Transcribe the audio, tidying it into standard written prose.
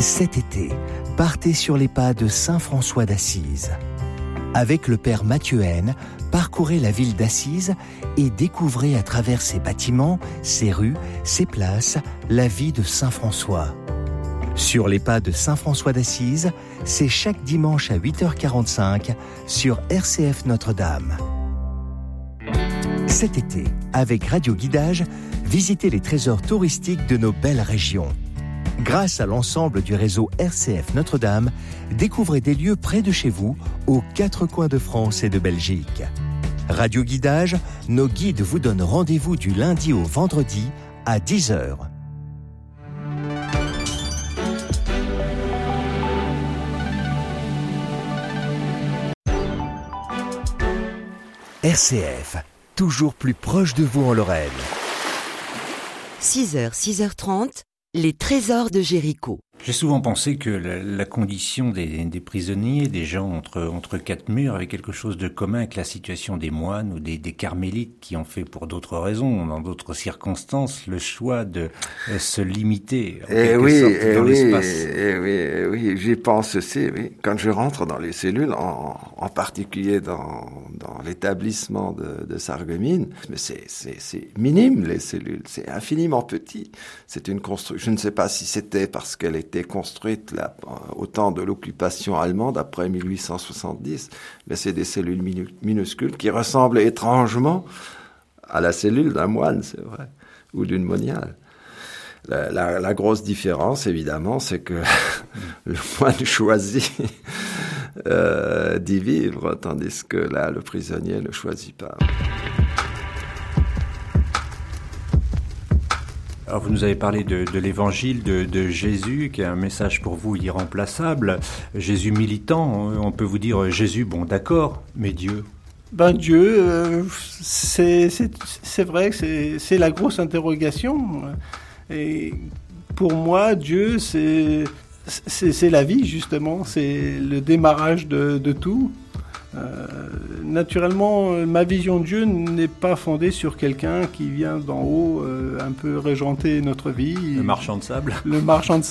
Cet été, partez sur les pas de Saint François d'Assise. Avec le père Mathieu Haine, parcourez la ville d'Assise et découvrez à travers ses bâtiments, ses rues, ses places, la vie de Saint François. Sur les pas de Saint François d'Assise, c'est chaque dimanche à 8h45 sur RCF Notre-Dame. Cet été, avec Radio Guidage, visitez les trésors touristiques de nos belles régions. Grâce à l'ensemble du réseau RCF Notre-Dame, découvrez des lieux près de chez vous, aux 4 coins de France et de Belgique. Radio Guidage, nos guides vous donnent rendez-vous du lundi au vendredi à 10h. RCF, toujours plus proche de vous en Lorraine. 6h, 6h30, les trésors de Jéricho. J'ai souvent pensé que la condition des prisonniers, des gens entre quatre murs, avait quelque chose de commun avec la situation des moines ou des carmélites qui ont fait pour d'autres raisons, dans d'autres circonstances, le choix de se limiter en quelque sorte dans l'espace. Oui, j'y pense aussi. Oui. Quand je rentre dans les cellules, en particulier dans l'établissement de Sarreguemines, mais c'est minime les cellules, c'est infiniment petit. C'est une construction. Je ne sais pas si c'était parce qu'elle était construite là, au temps de l'occupation allemande après 1870, mais c'est des cellules minuscules qui ressemblent étrangement à la cellule d'un moine, c'est vrai, ou d'une moniale. La grosse différence, évidemment, c'est que le moine choisit d'y vivre, tandis que là, le prisonnier ne choisit pas. Alors vous nous avez parlé de l'évangile de Jésus, qui est un message pour vous irremplaçable. Jésus militant, on peut vous dire Jésus, bon d'accord, mais Dieu. Dieu, c'est vrai que c'est la grosse interrogation. Et pour moi, Dieu, c'est la vie justement, c'est le démarrage de tout. Naturellement, ma vision de Dieu n'est pas fondée sur quelqu'un qui vient d'en haut un peu régenter notre vie. Le marchand de sable.